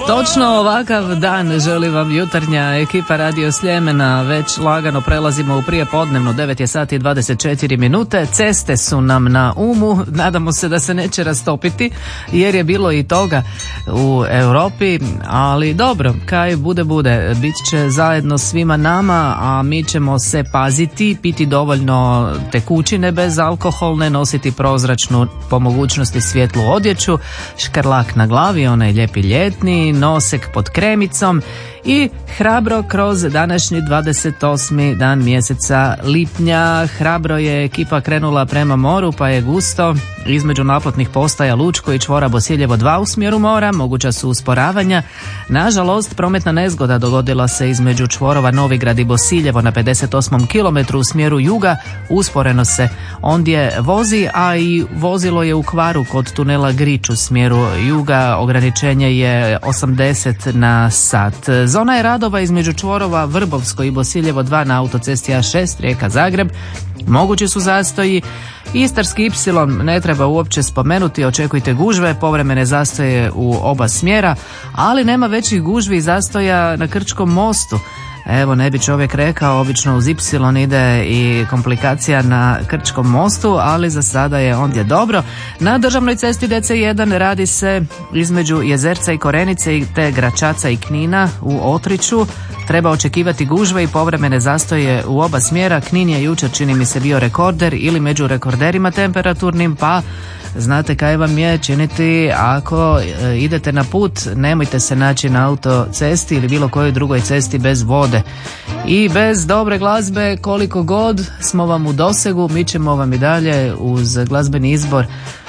Točno ovakav dan želi vam jutarnja ekipa Radio Sljemena. Već lagano prelazimo u prijepodnevno, 9 je sati i 24 minute. Ceste su nam na umu, nadamo se da se neće rastopiti, jer je bilo i toga u Europi, ali dobro, kaj bude bude, bit će zajedno svima nama, a mi ćemo se paziti, piti dovoljno tekućine bezalkoholne, nositi prozračnu, po mogućnosti svjetlu odjeću, škrlak na glavi, onaj lijepi ljetni, nosek pod kremicom i hrabro kroz današnji 28. dan mjeseca lipnja. Hrabro je ekipa krenula prema moru, pa je gusto. Između naplatnih postaja Lučko i čvora Bosiljevo 2 u smjeru mora, moguća su usporavanja. Nažalost, prometna nezgoda dogodila se između čvorova Novigrad i Bosiljevo na 58. kilometru u smjeru juga. Usporeno se ondje vozi, a i vozilo je u kvaru kod tunela Grič u smjeru juga. Ograničenje je 80 na sat. Zona je radova između čvorova Vrbovsko i Bosiljevo 2 na autocesti A6 Rijeka-Zagreb. Mogući su zastoji. Istarski Y ne treba uopće spomenuti, očekujte gužve, povremene zastoje u oba smjera, ali nema većih gužvi i zastoja na Krčkom mostu. Evo, ne bi čovjek rekao, obično uz Y ide i komplikacija na Krčkom mostu, ali za sada je ondje dobro. Na državnoj cesti DC1 radi se između Jezerca i Korenice te Gračaca i Knina u Otriću. Treba očekivati gužve i povremene zastoje u oba smjera. Knin je jučer, čini mi se, bio rekorder ili među rekorderima temperaturnim, pa znate kaj vam je činiti ako idete na put, nemojte se naći na autocesti ili bilo kojoj drugoj cesti bez vode i bez dobre glazbe. Koliko god smo vam u dosegu, mi ćemo vam i dalje uz glazbeni izbor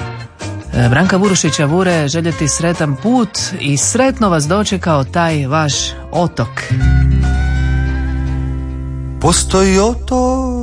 Branka Vurušića Vure željeti sretan put i sretno vas dočekao taj vaš otok. Postoji otok